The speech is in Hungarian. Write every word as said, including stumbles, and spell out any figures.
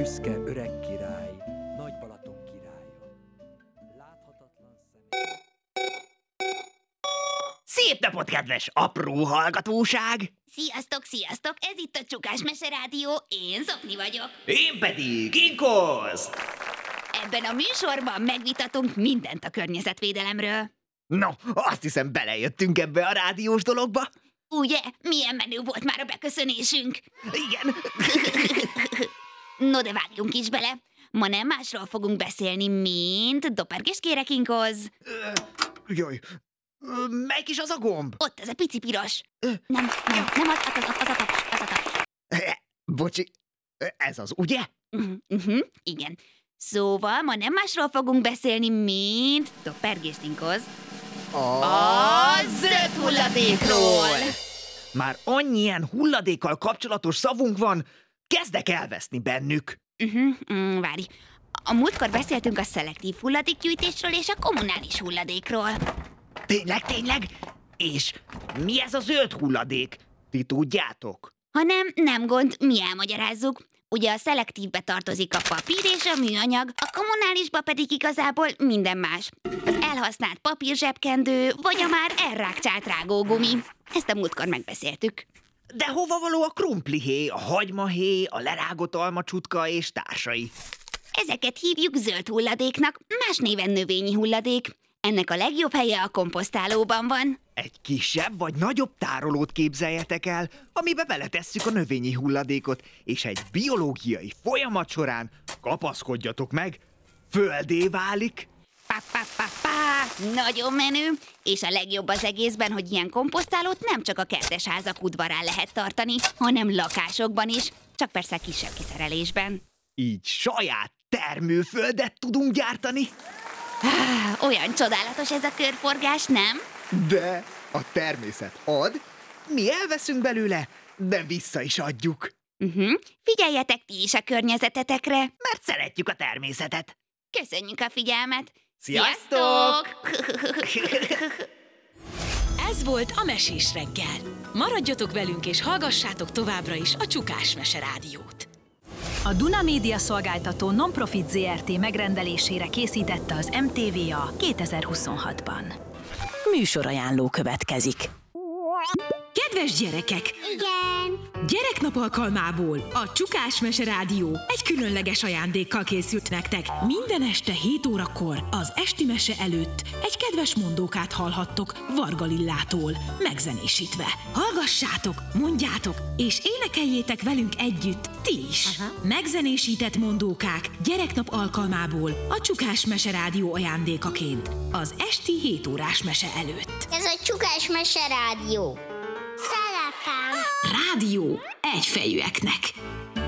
büszke öreg király, Nagy Balaton királya. Láthatatlan személy. Szép napot, kedves apró hallgatóság! Sziasztok, sziasztok! Ez itt a Csukás Mese Rádió, én Zokni vagyok. Én pedig Inkoz! Ebben a műsorban megvitatunk mindent a környezetvédelemről. No, azt hiszem belejöttünk ebbe a rádiós dologba. Ugye? Milyen menő volt már a beköszönésünk? Igen. No, de vágjunk is bele. Ma nem másról fogunk beszélni, mint dopergést kérek, Inkoz. Jaj, melyik is az a gomb? Ott ez a pici piros. Nem, nem, nem az, az, az, az a taps, az a taps. Bocsi, ez az, ugye? Uh-huh, uh-huh, igen. Szóval ma nem másról fogunk beszélni, mint dopergést, Inkoz. A zöld hulladékról! Már annyi ilyen hulladékkal kapcsolatos szavunk van, kezdek elveszni bennük. Uh-huh, mm, várj. A múltkor beszéltünk a szelektív hulladékgyűjtésről és a kommunális hulladékról. Tényleg, tényleg? És mi ez a zöld hulladék? Ti tudjátok? Ha nem, nem gond, mi elmagyarázzuk. Ugye a szelektívbe tartozik a papír és a műanyag, a kommunálisba pedig igazából minden más. Az elhasznált papírzsebkendő, vagy a már elrákcsált rágógumi. Ezt a múltkor megbeszéltük. De hova való a krumplihéj, a hagymahéj, a lerágott almacsutka és társai? Ezeket hívjuk zöld hulladéknak, más néven növényi hulladék. Ennek a legjobb helye a komposztálóban van. Egy kisebb vagy nagyobb tárolót képzeljetek el, amibe beletesszük a növényi hulladékot, és egy biológiai folyamat során, kapaszkodjatok meg, földé válik. Pá, pá, pá, pá, nagyon menő. És a legjobb az egészben, hogy ilyen komposztálót nem csak a kertesházak udvarán lehet tartani, hanem lakásokban is, csak persze kisebb kiszerelésben. Így saját termőföldet tudunk gyártani. Ah, olyan csodálatos ez a körforgás, nem? De a természet ad, mi elveszünk belőle, de vissza is adjuk. Uh-huh. Figyeljetek ti is a környezetetekre. Mert szeretjük a természetet. Köszönjük a figyelmet. Sziasztok! Ez volt a Mesés reggel. Maradjatok velünk és hallgassátok továbbra is a Csukás Mese Rádiót. A Duna Média Szolgáltató Nonprofit zé er té megrendelésére készítette az em té vé á kétezer-huszonhatban. Műsorajánló következik. Kedves gyerekek! Igen. Gyereknap alkalmából a Csukás Mese Rádió egy különleges ajándékkal készült nektek. Minden este hét órakor az esti mese előtt egy kedves mondókát hallhattok Varga Lillától, megzenésítve. Hallgassátok, mondjátok, és énekeljétek velünk együtt ti is. Aha. Megzenésített mondókák gyereknap alkalmából a Csukás Mese Rádió ajándékaként az esti hét órás mese előtt. Ez a Csukás Mese Rádió. Szeretem. Rádió egyfejűeknek.